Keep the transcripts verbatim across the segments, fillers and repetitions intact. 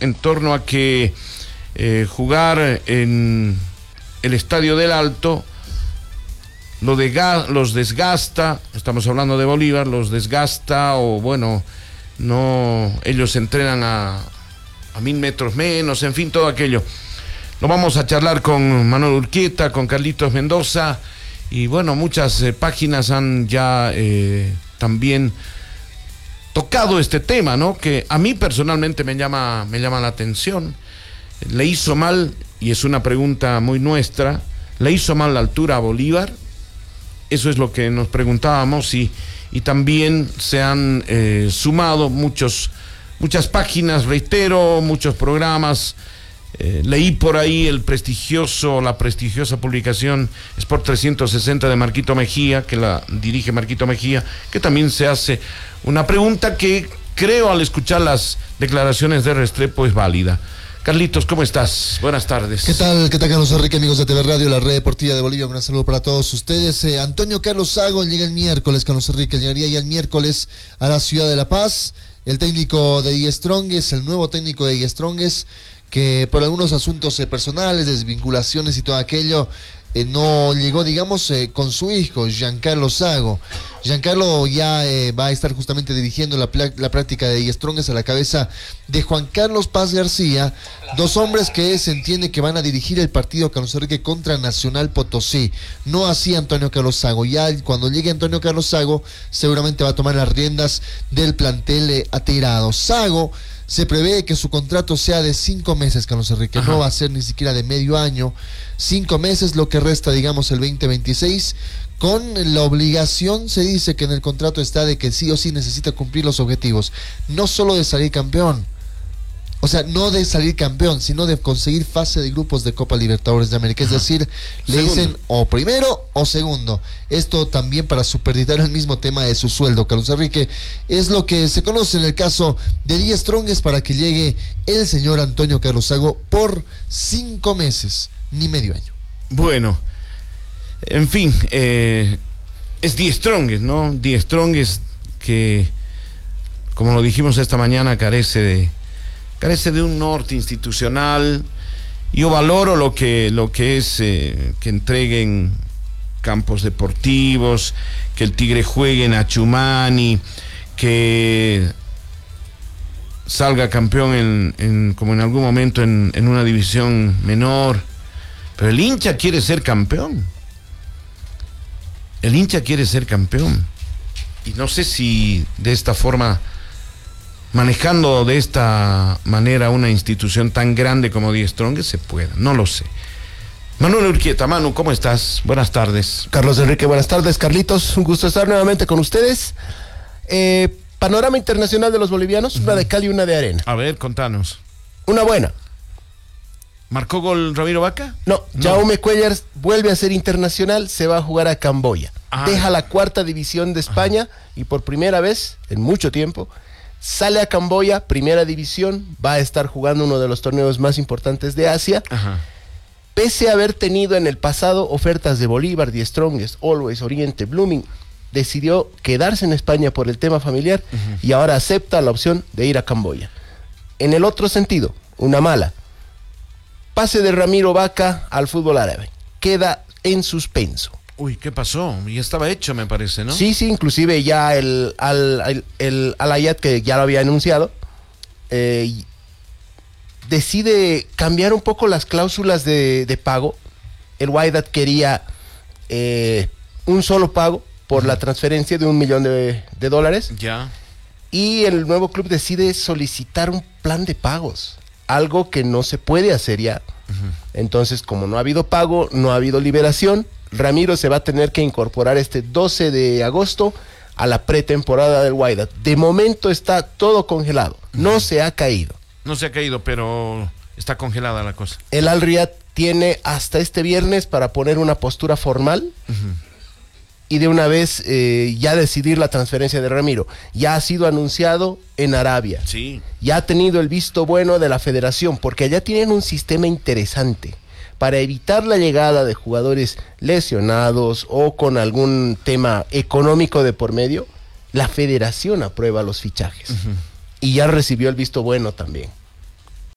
en torno a que eh, jugar en el Estadio del Alto lo desga- los desgasta, estamos hablando de Bolívar, los desgasta o bueno, no, ellos entrenan a, a mil metros menos, en fin, todo aquello. Lo vamos a charlar con Manuel Urquieta, con Carlitos Mendoza y bueno, muchas eh, páginas han ya eh, también tocado este tema, ¿no? Que a mí personalmente me llama, me llama la atención. ¿Le hizo mal, y es una pregunta muy nuestra, le hizo mal la altura a Bolívar? Eso es lo que nos preguntábamos y, y también se han eh, sumado muchos, muchas páginas, reitero, muchos programas. Eh, leí por ahí el prestigioso, la prestigiosa publicación Sport trescientos sesenta de Marquito Mejía, que la dirige Marquito Mejía, que también se hace una pregunta que creo al escuchar las declaraciones de Restrepo es válida. Carlitos, ¿cómo estás? Buenas tardes. ¿Qué tal? ¿Qué tal, Carlos Enrique, amigos de T V Radio, la red deportiva de Bolivia? Un gran saludo para todos ustedes. Eh, Antonio Carlos Sago llega el miércoles, Carlos Enrique, llegaría ya el miércoles a la ciudad de La Paz. El técnico de Die Strongest, el nuevo técnico de Die Strongest, que por algunos asuntos eh, personales, desvinculaciones y todo aquello, eh, no llegó, digamos, eh, con su hijo, Giancarlo Sago. Giancarlo ya eh, va a estar justamente dirigiendo la, pla- la práctica de Die Strongest a la cabeza de Juan Carlos Paz García, dos hombres que se entiende que van a dirigir el partido, Carlos Enrique, contra Nacional Potosí. No así Antonio Carlos Sago. Ya cuando llegue Antonio Carlos Sago, seguramente va a tomar las riendas del plantel eh, atirado. Sago se prevé que su contrato sea de cinco meses, Carlos Enrique. Ajá. No va a ser ni siquiera de medio año. Cinco meses, lo que resta, digamos, el veinte veintiséis, con la obligación, se dice que en el contrato está de que sí o sí necesita cumplir los objetivos. No solo de salir campeón. O sea, no de salir campeón, sino de conseguir fase de grupos de Copa Libertadores de América. Ajá. Es decir, le segundo. Dicen o primero o segundo. Esto también para superditar el mismo tema de su sueldo, Carlos Enrique. Es lo que se conoce en el caso de Die Strongest para que llegue el señor Antonio Carlos Sago por cinco meses, ni medio año. Bueno, en fin, eh, es Die Strongest, ¿no? Die Strongest que, como lo dijimos esta mañana, carece de... carece de un norte institucional. Yo valoro lo que, lo que es eh, que entreguen campos deportivos, que el Tigre juegue en Achumani, que salga campeón en, en, como en algún momento en, en una división menor, pero el hincha quiere ser campeón. El hincha quiere ser campeón. Y no sé si de esta forma, manejando de esta manera una institución tan grande como Die Strongest, se pueda, no lo sé. Manuel Urquieta, Manu, ¿cómo estás? Buenas tardes. Carlos Enrique, buenas tardes. Carlitos, un gusto estar nuevamente con ustedes. Eh, panorama internacional de los bolivianos, uh-huh. Una de cal y una de arena. A ver, contanos. Una buena. ¿Marcó gol Ramiro Vaca? No, no. Jaume Cuéllar vuelve a ser internacional, se va a jugar a Camboya. Ah. Deja la cuarta división de España. Ajá. Y por primera vez en mucho tiempo sale a Camboya, primera división, va a estar jugando uno de los torneos más importantes de Asia. Ajá. Pese a haber tenido en el pasado ofertas de Bolívar, Die Strongest, Always, Oriente, Blooming, decidió quedarse en España por el tema familiar. Uh-huh. Y ahora acepta la opción de ir a Camboya. En el otro sentido, una mala. Pase de Ramiro Vaca al fútbol árabe. Queda en suspenso. Uy, ¿qué pasó? Ya estaba hecho, me parece, ¿no? Sí, sí, inclusive ya el Al, el, el Al Hayat, que ya lo había anunciado, eh, decide cambiar un poco las cláusulas de, de pago. El Wydad quería eh, un solo pago por la transferencia de un millón de, de dólares. Ya. Y el nuevo club decide solicitar un plan de pagos, algo que no se puede hacer ya. Uh-huh. Entonces, como no ha habido pago, no ha habido liberación, Ramiro se va a tener que incorporar este doce de agosto a la pretemporada del Wydad. De momento está todo congelado, no se ha caído. No se ha caído, pero está congelada la cosa. El Al Riyad tiene hasta este viernes para poner una postura formal uh-huh. y de una vez eh, ya decidir la transferencia de Ramiro. Ya ha sido anunciado en Arabia. Sí. Ya ha tenido el visto bueno de la federación, porque allá tienen un sistema interesante. Para evitar la llegada de jugadores lesionados o con algún tema económico de por medio, la federación aprueba los fichajes. Uh-huh. Y ya recibió el visto bueno también.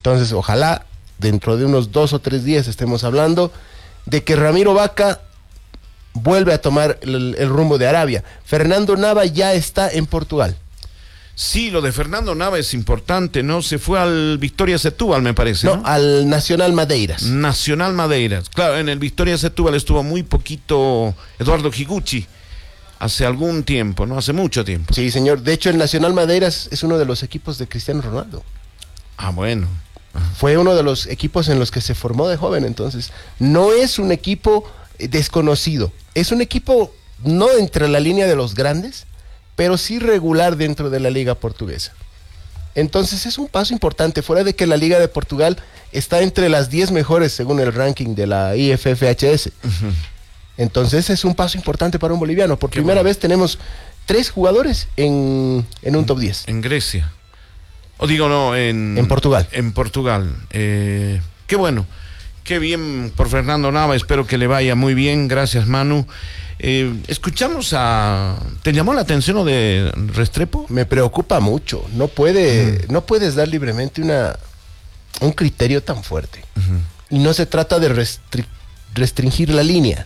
Entonces, ojalá dentro de unos dos o tres días estemos hablando de que Ramiro Vaca vuelve a tomar el, el rumbo de Arabia. Fernando Nava ya está en Portugal. Sí, lo de Fernando Nava es importante, ¿no? Se fue al Victoria Setúbal, me parece, ¿no? No, al Nacional Madeiras. Nacional Madeiras. Claro, en el Victoria Setúbal estuvo muy poquito Eduardo Higuchi, hace algún tiempo, ¿no? Hace mucho tiempo. Sí, señor. De hecho, el Nacional Madeiras es uno de los equipos de Cristiano Ronaldo. Ah, bueno. Fue uno de los equipos en los que se formó de joven, entonces no es un equipo desconocido, es un equipo no entre la línea de los grandes, pero sí regular dentro de la liga portuguesa. Entonces es un paso importante, fuera de que la liga de Portugal está entre las diez mejores según el ranking de la I F F H S. Uh-huh. Entonces es un paso importante para un boliviano. Por Qué primera bueno. vez tenemos tres jugadores en, en un top diez. En Grecia. O digo, no, en... En Portugal. En Portugal. Eh, qué bueno. Qué bien por Fernando Nava. Espero que le vaya muy bien. Gracias, Manu. Eh, escuchamos a... ¿Te llamó la atención lo de Restrepo? Me preocupa mucho. No puede, uh-huh. no puedes dar libremente una, un criterio tan fuerte. Uh-huh. Y no se trata de restri- restringir la línea.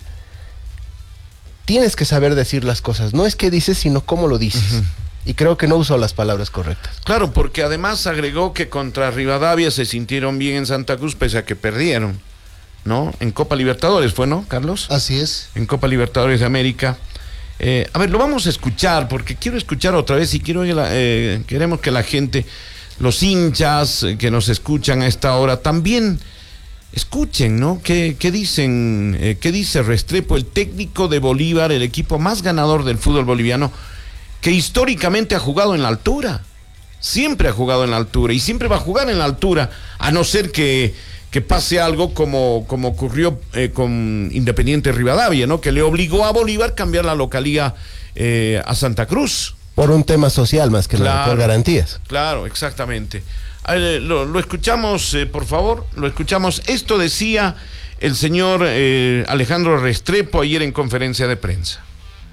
Tienes que saber decir las cosas. No es que dices, sino cómo lo dices. Uh-huh. Y creo que no usó las palabras correctas. Claro, porque además agregó que contra Rivadavia se sintieron bien en Santa Cruz pese a que perdieron, ¿no? En Copa Libertadores fue, ¿no, Carlos? Así es. En Copa Libertadores de América. Eh, a ver, lo vamos a escuchar porque quiero escuchar otra vez y quiero que la, eh, queremos que la gente, los hinchas que nos escuchan a esta hora, también escuchen, ¿no? ¿Qué, qué dicen, eh, qué dice Restrepo, el técnico de Bolívar, el equipo más ganador del fútbol boliviano, que históricamente ha jugado en la altura, siempre ha jugado en la altura y siempre va a jugar en la altura, a no ser que, que pase algo como, como ocurrió eh, con Independiente Rivadavia, ¿no? Que le obligó a Bolívar cambiar la localía eh, a Santa Cruz. Por un tema social más que claro, nada, por garantías. Claro, exactamente. A ver, lo, lo escuchamos, eh, por favor, lo escuchamos. Esto decía el señor eh, Alejandro Restrepo ayer en conferencia de prensa.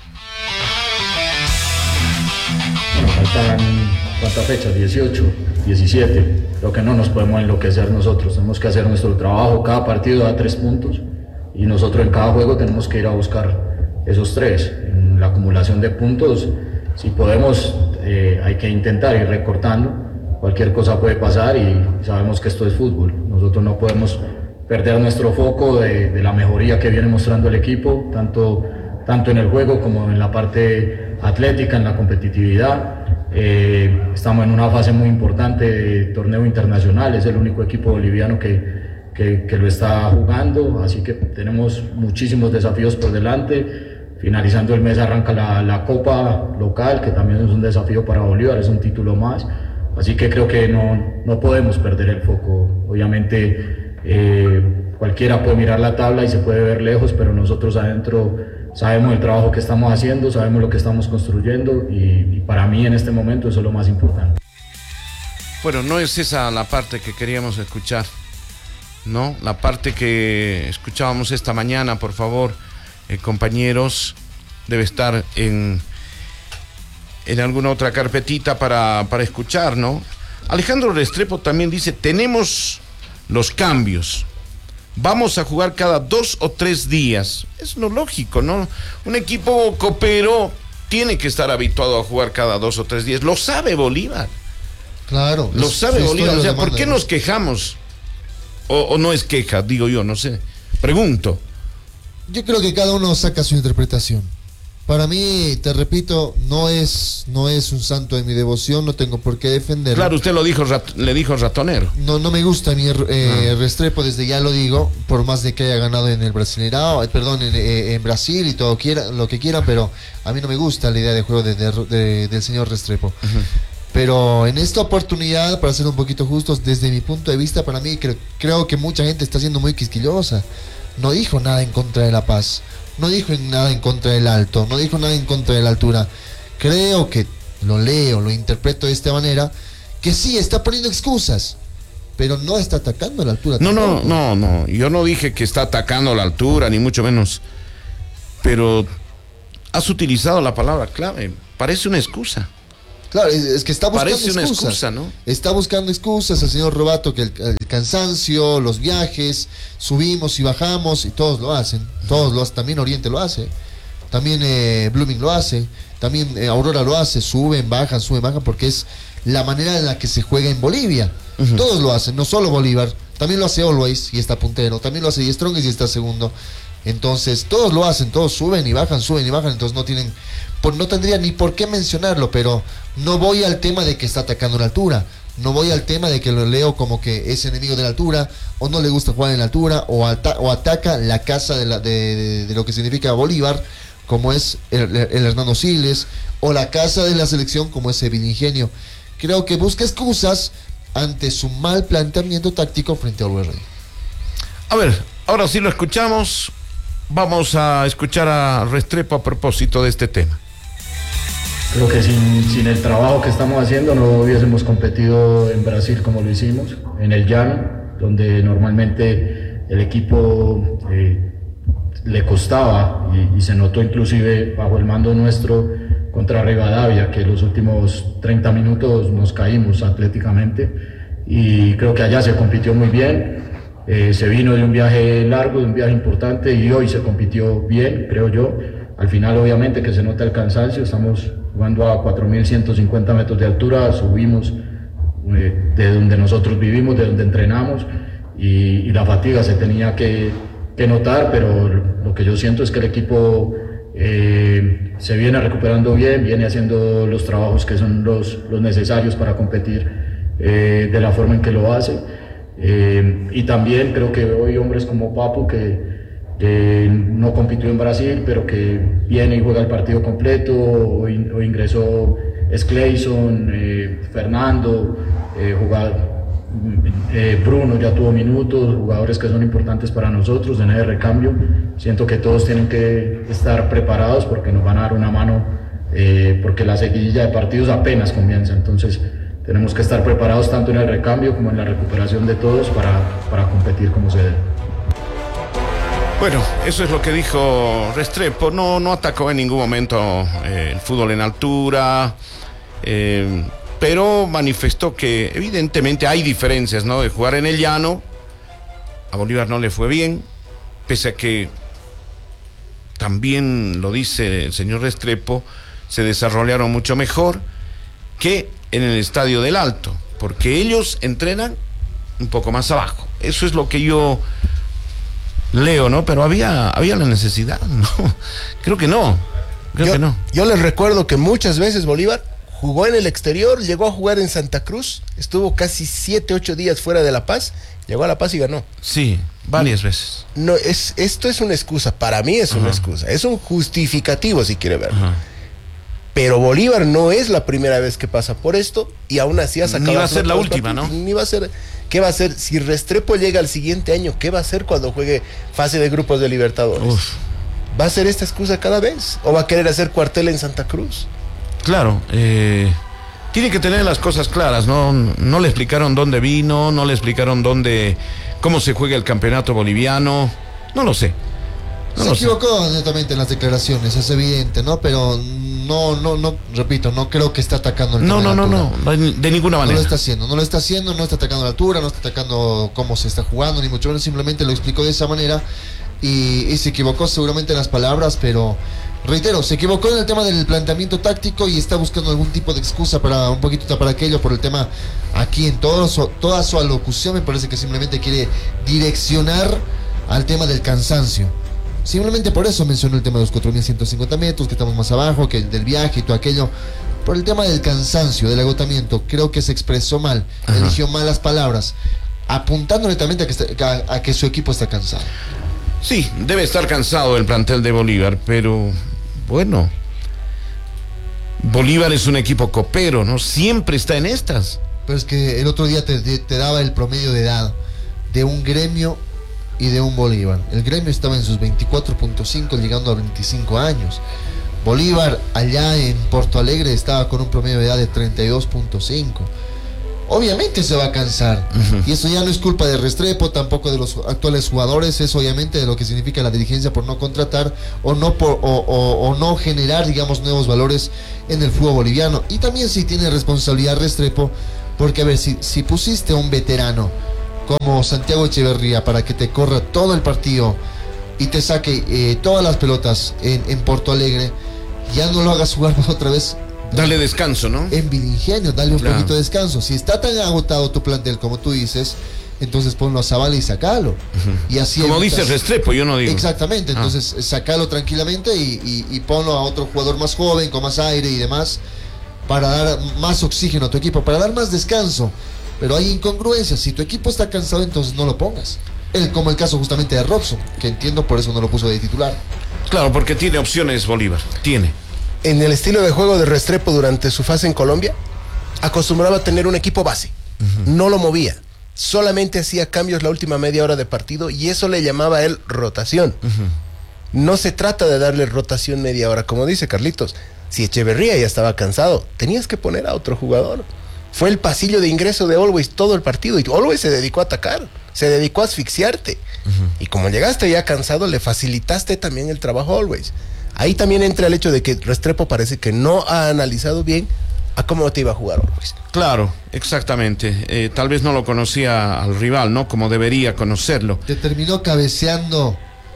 Faltan, ¿cuántas fechas? dieciocho, diecisiete. Creo que no nos podemos enloquecer nosotros. Tenemos que hacer nuestro trabajo. Cada partido da tres puntos y nosotros en cada juego tenemos que ir a buscar esos tres. En la acumulación de puntos, si podemos, eh, hay que intentar ir recortando. Cualquier cosa puede pasar y sabemos que esto es fútbol. Nosotros no podemos perder nuestro foco de, de la mejoría que viene mostrando el equipo, tanto, tanto en el juego como en la parte atlética, en la competitividad. Eh, estamos en una fase muy importante de torneo internacional, es el único equipo boliviano que, que, que lo está jugando, así que tenemos muchísimos desafíos por delante. Finalizando el mes arranca la, la Copa local, que también es un desafío para Bolívar, es un título más, así que creo que no, no podemos perder el foco. Obviamente eh, cualquiera puede mirar la tabla y se puede ver lejos, pero nosotros adentro sabemos el trabajo que estamos haciendo, sabemos lo que estamos construyendo y, y para mí en este momento eso es lo más importante. Bueno, no es esa la parte que queríamos escuchar, ¿no? La parte que escuchábamos esta mañana, por favor, eh, compañeros, debe estar en, en alguna otra carpetita para, para escuchar, ¿no? Alejandro Restrepo también dice, tenemos los cambios. Vamos a jugar cada dos o tres días. Es lo lógico, ¿no? Un equipo copero tiene que estar habituado a jugar cada dos o tres días. Lo sabe Bolívar. Claro. Lo sabe Bolívar. O sea, ¿por qué nos quejamos? O, o no es queja, digo yo, no sé. Pregunto. Yo creo que cada uno saca su interpretación. Para mí, te repito, no es no es un santo de mi devoción, no tengo por qué defenderlo. Claro, usted lo dijo, rat, le dijo ratonero. No no me gusta mi eh, ah. Restrepo, desde ya lo digo, por más de que haya ganado en el Brasileirao, perdón, en, eh, en Brasil y todo quiera, lo que quiera, pero a mí no me gusta la idea de juego de, de, de, del señor Restrepo. Uh-huh. Pero en esta oportunidad, para ser un poquito justos, desde mi punto de vista, para mí creo, creo que mucha gente está siendo muy quisquillosa. No dijo nada en contra de La Paz. No dijo nada en contra del Alto, no dijo nada en contra de la altura. Creo que lo leo, lo interpreto de esta manera, que sí, está poniendo excusas, pero no está atacando a la altura. No, tampoco. no, no, no, yo no dije que está atacando a la altura, ni mucho menos. Pero has utilizado la palabra clave, parece una excusa. Claro, es, es que está buscando Parece una excusas. excusa, ¿no? Está buscando excusas el señor Robato, que el, el cansancio, los viajes, subimos y bajamos, y todos lo hacen. Todos lo hacen. También Oriente lo hace. También eh, Blooming lo hace. También eh, Aurora lo hace. Suben, bajan, suben, bajan, porque es la manera en la que se juega en Bolivia. Uh-huh. Todos lo hacen, no solo Bolívar. También lo hace Always y está puntero. También lo hace Die Strongest y está segundo. Entonces, todos lo hacen, todos suben y bajan, suben y bajan. Entonces no tienen... Por, no tendría ni por qué mencionarlo, pero no voy al tema de que está atacando en la altura, no voy al tema de que lo leo como que es enemigo de la altura, o no le gusta jugar en la altura, o, ata- o ataca la casa de, la, de, de, de lo que significa Bolívar, como es el, el Hernando Siles, o la casa de la selección, como es Evil Ingenio. Creo que busca excusas ante su mal planteamiento táctico frente al Rey. A ver, ahora sí lo escuchamos. Vamos a escuchar a Restrepo a propósito de este tema. Creo que sin, sin el trabajo que estamos haciendo no hubiésemos competido en Brasil como lo hicimos, en el llano, donde normalmente el equipo eh, le costaba y, y se notó inclusive bajo el mando nuestro contra Rivadavia, que los últimos treinta minutos nos caímos atléticamente, y creo que allá se compitió muy bien. Eh, se vino de un viaje largo, de un viaje importante, y hoy se compitió bien, creo yo. Al final obviamente que se nota el cansancio, estamos jugando a cuatro mil ciento cincuenta metros de altura, subimos eh, de donde nosotros vivimos, de donde entrenamos, y, y la fatiga se tenía que, que notar, pero lo que yo siento es que el equipo eh, se viene recuperando bien, viene haciendo los trabajos que son los, los necesarios para competir eh, de la forma en que lo hace. Eh, y también creo que hoy hombres como Papu, que que no compitió en Brasil, pero que viene y juega el partido completo, o, in, o ingresó Skleison, eh, Fernando, eh, jugar, eh, Bruno ya tuvo minutos, jugadores que son importantes para nosotros en el recambio. Siento que todos tienen que estar preparados porque nos van a dar una mano, eh, porque la seguidilla de partidos apenas comienza, entonces tenemos que estar preparados tanto en el recambio como en la recuperación de todos para, para competir como se debe. Bueno, eso es lo que dijo Restrepo. No, no atacó en ningún momento eh, el fútbol en altura, eh, pero manifestó que evidentemente hay diferencias, ¿no? De jugar en el llano, a Bolívar no le fue bien, pese a que también lo dice el señor Restrepo, se desarrollaron mucho mejor que en el Estadio del Alto, porque ellos entrenan un poco más abajo. Eso es lo que yo leo, ¿no? Pero había, había la necesidad, ¿no? Creo que no. Creo yo, que no. Yo les recuerdo que muchas veces Bolívar jugó en el exterior, llegó a jugar en Santa Cruz, estuvo casi siete, ocho días fuera de La Paz, llegó a La Paz y ganó. Sí, varias veces. No, es, esto es una excusa, para mí es Ajá. una excusa, es un justificativo si quiere verlo. Ajá. Pero Bolívar no es la primera vez que pasa por esto, y aún así ha sacado... Ni va a ser la última, partidos, ¿no? Ni va a ser... ¿Qué va a hacer? Si Restrepo llega al siguiente año, ¿qué va a hacer cuando juegue fase de grupos de Libertadores? Uf. ¿Va a ser esta excusa cada vez? ¿O va a querer hacer cuartel en Santa Cruz? Claro, eh, tiene que tener las cosas claras, ¿no? No le explicaron dónde vino, no le explicaron dónde, cómo se juega el campeonato boliviano, no lo sé. No se lo equivocó sé. netamente en las declaraciones, es evidente, ¿no? Pero no, no, no, repito, no creo que esté atacando el No, no, no, no, no, de ninguna manera. No lo está haciendo, no lo está haciendo, no está atacando la altura, no está atacando cómo se está jugando, ni mucho menos, simplemente lo explicó de esa manera y, y se equivocó seguramente en las palabras, pero reitero, se equivocó en el tema del planteamiento táctico y está buscando algún tipo de excusa para un poquito tapar aquello por el tema aquí en todo su, toda su alocución. Me parece que simplemente quiere direccionar al tema del cansancio. Simplemente por eso mencionó el tema de los cuatro mil ciento cincuenta metros, que estamos más abajo, que el del viaje y todo aquello. Por el tema del cansancio, del agotamiento, creo que se expresó mal, Ajá. eligió malas palabras, apuntando netamente a que, está, a, a que su equipo está cansado. Sí, debe estar cansado el plantel de Bolívar, pero bueno, Bolívar es un equipo copero, ¿no? Siempre está en estas. Pero es que el otro día te, te, te daba el promedio de edad de un Gremio y de un Bolívar. El Gremio estaba en sus veinticuatro punto cinco, llegando a veinticinco años. Bolívar allá en Porto Alegre estaba con un promedio de edad de treinta y dos punto cinco. obviamente se va a cansar. Uh-huh. Y eso ya no es culpa de Restrepo, tampoco de los actuales jugadores, es obviamente de lo que significa la dirigencia por no contratar o no por, o, o, o no generar, digamos, nuevos valores en el fútbol boliviano. Y también sí tiene responsabilidad Restrepo, porque a ver, si, si pusiste a un veterano como Santiago Echeverría para que te corra todo el partido y te saque eh, todas las pelotas en, en Porto Alegre, ya no lo hagas jugar otra vez. Dale descanso, ¿no? En Vilingenio, dale un claro. poquito de descanso. Si está tan agotado tu plantel como tú dices, entonces ponlo a Zavala y sacalo. Uh-huh. Y así como evitas... dice Restrepo, yo no digo. Exactamente, entonces ah. sacalo tranquilamente y, y, y ponlo a otro jugador más joven, con más aire y demás, para dar más oxígeno a tu equipo, para dar más descanso. Pero hay incongruencias. Si tu equipo está cansado, entonces no lo pongas. El, como el caso justamente de Robson, que entiendo por eso no lo puso de titular. Claro, porque tiene opciones Bolívar, tiene. En el estilo de juego de Restrepo durante su fase en Colombia, acostumbraba a tener un equipo base. Uh-huh. No lo movía. Solamente hacía cambios la última media hora de partido y eso le llamaba a él rotación. Uh-huh. No se trata de darle rotación media hora, como dice Carlitos. Si Echeverría ya estaba cansado, tenías que poner a otro jugador. Fue el pasillo de ingreso de Always todo el partido y Always se dedicó a atacar, se dedicó a asfixiarte. Uh-huh. Y como llegaste ya cansado, le facilitaste también el trabajo a Always. Ahí también entra el hecho de que Restrepo parece que no ha analizado bien a cómo te iba a jugar Always. Claro, exactamente. Eh, tal vez no lo conocía al rival, ¿no? Como debería conocerlo. Te terminó cabeceando,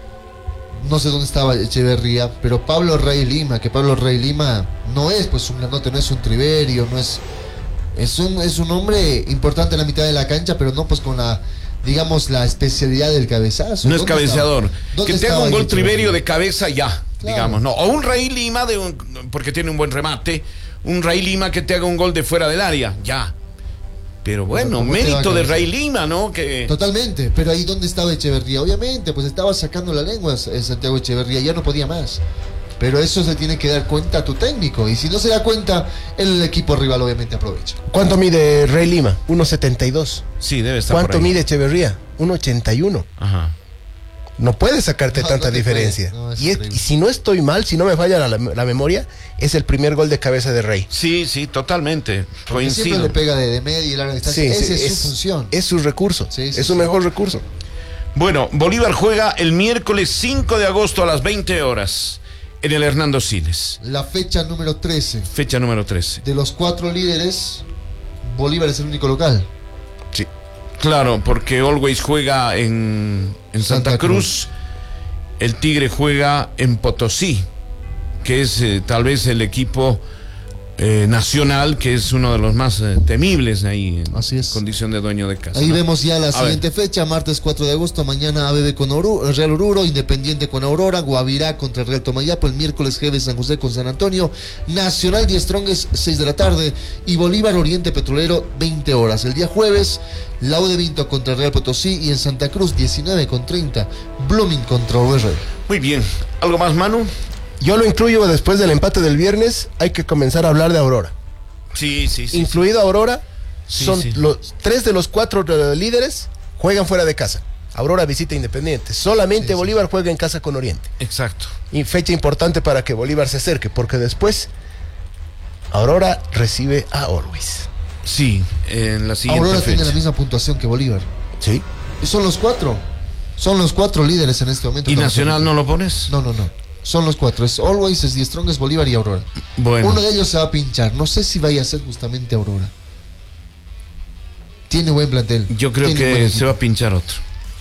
no sé dónde estaba Echeverría, pero Pablo Rey Lima, que Pablo Rey Lima no es pues un granote, no es un Triverio, no es... Es un, es un hombre importante en la mitad de la cancha, pero no pues con la, digamos, la especialidad del cabezazo. No es cabeceador. Que te haga un gol Triverio de cabeza ya, claro. digamos, no. O un Raí Lima, de un, porque tiene un buen remate, un Raí Lima que te haga un gol de fuera del área, ya. Pero bueno, pero mérito de Raí Lima, ¿no? Que... Totalmente, pero ahí ¿dónde estaba Echeverría? Obviamente, pues estaba sacando la lengua Santiago Echeverría, ya no podía más. Pero eso se tiene que dar cuenta a tu técnico. Y si no se da cuenta, el equipo rival obviamente aprovecha. ¿Cuánto mide Rey Lima? uno setenta y dos. Sí, debe estar. ¿Cuánto mide Echeverría? uno ochenta y uno. Ajá. No puedes sacarte no, tanta no diferencia. No, es y, es, y si no estoy mal, si no me falla la, la memoria, es el primer gol de cabeza de Rey. Sí, sí, totalmente. Porque siempre le pega de, de media y larga distancia. Sí, Esa sí, es su función. Es su recurso. Sí, sí, es su sí. mejor recurso. Bueno, Bolívar juega el miércoles cinco de agosto a las veinte horas. En el Hernando Siles. La fecha número trece. Fecha número trece. De los cuatro líderes, Bolívar es el único local. Sí. Claro, porque Always juega en, en Santa, Santa Cruz. Cruz. El Tigre juega en Potosí, que es eh, tal vez el equipo eh, nacional, que es uno de los más eh, temibles ahí en Así es. condición de dueño de casa. Ahí ¿no? vemos ya la A siguiente ver. fecha, martes cuatro de agosto, mañana A B B con Oru, Real Oruro, Independiente con Aurora, Guavirá contra el Real Tomayapo, el miércoles G B San José con San Antonio, Nacional Die Strongest seis de la tarde y Bolívar Oriente Petrolero veinte horas. El día jueves, la U de Vinto contra el Real Potosí y en Santa Cruz diecinueve con treinta, Blooming contra U R. Muy bien, ¿algo más, Manu? Yo lo incluyo después del empate del viernes, hay que comenzar a hablar de Aurora. Sí, sí, sí. Incluido sí. Aurora, sí, son sí. los tres de los cuatro líderes juegan fuera de casa. Aurora visita Independiente. Solamente sí, Bolívar sí. juega en casa con Oriente. Exacto. Y fecha importante para que Bolívar se acerque, porque después Aurora recibe a Always. Sí, en la siguiente Aurora fecha. tiene la misma puntuación que Bolívar. Sí. Y son los cuatro. Son los cuatro líderes en este momento. ¿Y Nacional no lo pones? No, no, no. Son los cuatro, es Always, es Die Strongest, Bolívar y Aurora. Bueno. Uno de ellos se va a pinchar, no sé si vaya a ser justamente Aurora. Tiene buen plantel. Yo creo que se va a pinchar otro.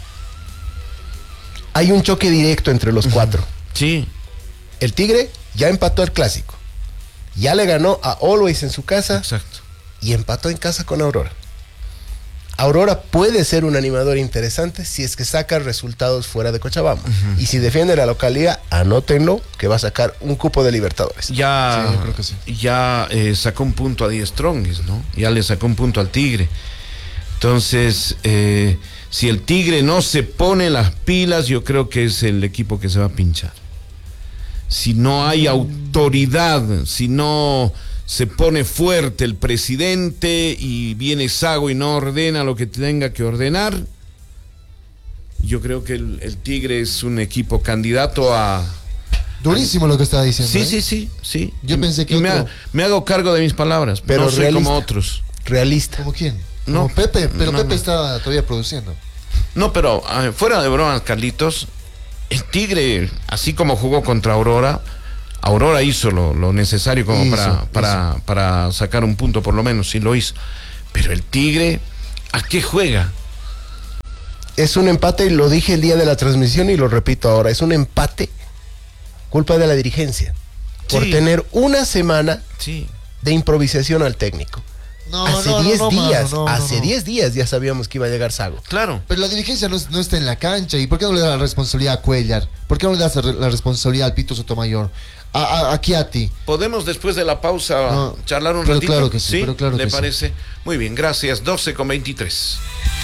Hay un choque directo entre los cuatro. Sí. El Tigre ya empató el clásico. Ya le ganó a Always en su casa. Exacto. Y empató en casa con Aurora. Aurora puede ser un animador interesante si es que saca resultados fuera de Cochabamba. Uh-huh. Y si defiende la localidad, anótenlo, que va a sacar un cupo de Libertadores. Ya, sí, yo creo que sí. ya eh, sacó un punto a Die Strongest, ¿no? Ya le sacó un punto al Tigre. Entonces, eh, si el Tigre no se pone las pilas, yo creo que es el equipo que se va a pinchar. Si no hay autoridad, si no se pone fuerte el presidente y viene Sago y no ordena lo que tenga que ordenar, yo creo que el, el Tigre es un equipo candidato a... Durísimo lo que estaba diciendo. Sí, ¿eh? sí, sí, sí. Yo y, pensé que y otro... me, ha, me hago cargo de mis palabras, pero no soy realista. Como otros. realista. ¿Cómo quién? No. Como Pepe, pero No, Pepe no. está todavía produciendo. No, pero eh, fuera de bromas, Carlitos, el Tigre, así como jugó contra Aurora, Aurora hizo lo, lo necesario como Hizo, para, para, para sacar un punto, por lo menos, sí lo hizo. Pero el Tigre, ¿a qué juega? Es un empate, y lo dije el día de la transmisión y lo repito ahora, es un empate culpa de la dirigencia por Sí. tener una semana Sí. de improvisación al técnico. No, hace no, no, diez no, días, mano, no, hace no, no. diez días ya sabíamos que iba a llegar Sago. Claro. Pero la dirigencia no, es- no está en la cancha. ¿Y por qué no le da la responsabilidad a Cuellar? ¿Por qué no le das la la responsabilidad al Pito Sotomayor? A, a, aquí a ti. ¿Podemos después de la pausa No, charlar un pero ratito? claro que sí, pero claro ¿Le que sí. parece? Muy bien, gracias. doce con veintitrés.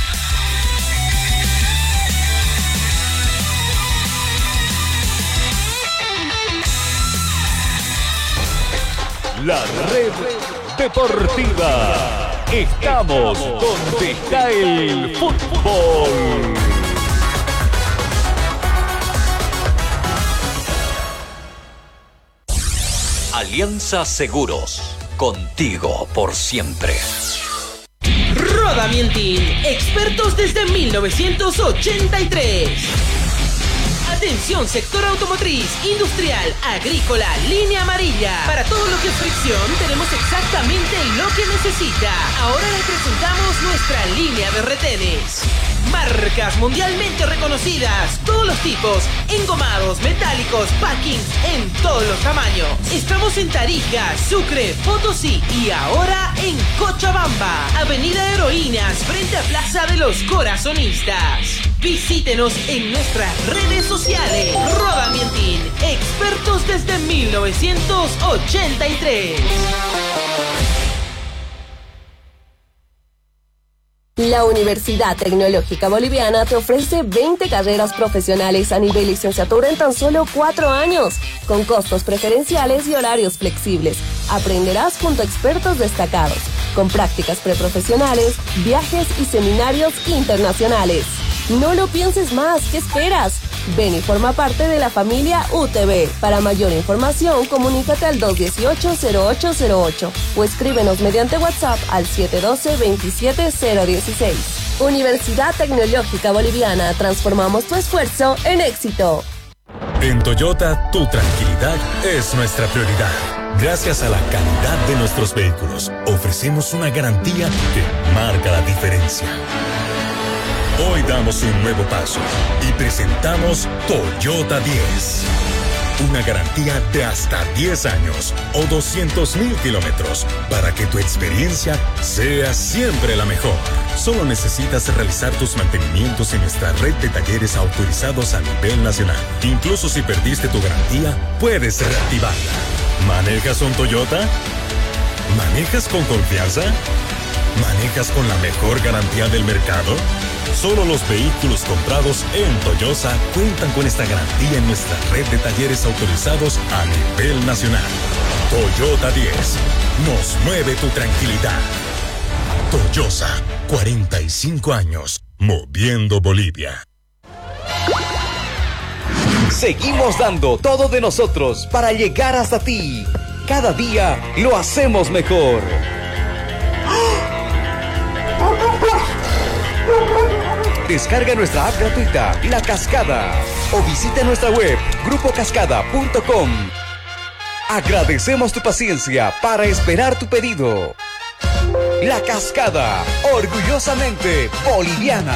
La red deportiva. Estamos donde está el fútbol. Alianza Seguros. Contigo por siempre. Rodamientin, expertos desde mil novecientos ochenta y tres. Atención, sector automotriz, industrial, agrícola, línea amarilla. Para todo lo que es fricción, tenemos exactamente lo que necesita. Ahora les presentamos nuestra línea de retenes. Marcas mundialmente reconocidas, todos los tipos, engomados, metálicos, packings, en todos los tamaños. Estamos en Tarija, Sucre, Potosí y ahora en Cochabamba, Avenida Heroínas, frente a Plaza de los Corazonistas. Visítenos en nuestras redes sociales. Rodamientin, expertos desde mil novecientos ochenta y tres. La Universidad Tecnológica Boliviana te ofrece veinte carreras profesionales a nivel licenciatura en tan solo cuatro años, con costos preferenciales y horarios flexibles. Aprenderás junto a expertos destacados, con prácticas preprofesionales, viajes y seminarios internacionales. No lo pienses más, ¿qué esperas? Ven y forma parte de la familia U T B. Para mayor información, comunícate al dos uno ocho, cero ocho cero ocho o escríbenos mediante WhatsApp al siete uno dos, veintisiete cero dieciséis. Universidad Tecnológica Boliviana, transformamos tu esfuerzo en éxito. En Toyota, tu tranquilidad es nuestra prioridad. Gracias a la calidad de nuestros vehículos, ofrecemos una garantía que marca la diferencia. Hoy damos un nuevo paso y presentamos Toyota diez. Una garantía de hasta diez años o doscientos mil kilómetros para que tu experiencia sea siempre la mejor. Solo necesitas realizar tus mantenimientos en nuestra red de talleres autorizados a nivel nacional. Incluso si perdiste tu garantía, puedes reactivarla. ¿Manejas un Toyota? ¿Manejas con confianza? ¿Manejas con la mejor garantía del mercado? Solo los vehículos comprados en Toyosa cuentan con esta garantía en nuestra red de talleres autorizados a nivel nacional. Toyota diez. Nos mueve tu tranquilidad. Toyosa. cuarenta y cinco años. Moviendo Bolivia. Seguimos dando todo de nosotros para llegar hasta ti. Cada día lo hacemos mejor. Descarga nuestra app gratuita, La Cascada, o visita nuestra web, grupo cascada punto com. Agradecemos tu paciencia para esperar tu pedido. La Cascada, orgullosamente boliviana.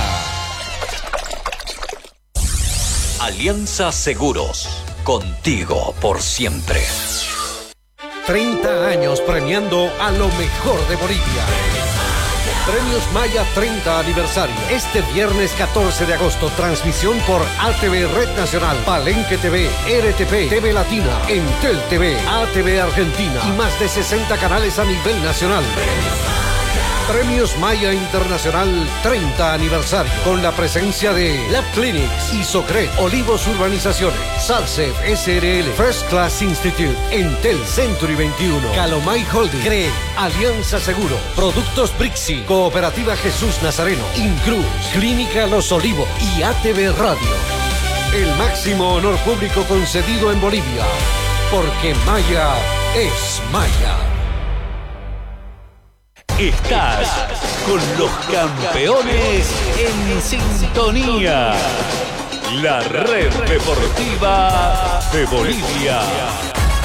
Alianza Seguros, contigo por siempre. treinta años premiando a lo mejor de Bolivia. Premios Maya treinta aniversario. Este viernes catorce de agosto, transmisión por A T V Red Nacional, Palenque T V, R T P, T V Latina, Entel T V, A T V Argentina y más de sesenta canales a nivel nacional. Premios Maya Internacional treinta aniversario, con la presencia de Lab Clinics, Isocred, Olivos Urbanizaciones, Salsef S R L, First Class Institute, Entel Century veintiuno, Calomay Holding, CRE, Alianza Seguro, Productos Brixi, Cooperativa Jesús Nazareno, Incruz, Clínica Los Olivos y A T V Radio. El máximo honor público concedido en Bolivia, porque Maya es Maya. Estás con los campeones en sintonía. La red deportiva de Bolivia.